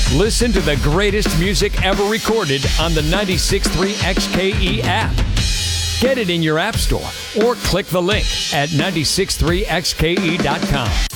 Listen to the greatest music ever recorded on the 96.3 XKE app. Get it in your app store or click the link at 963xke.com.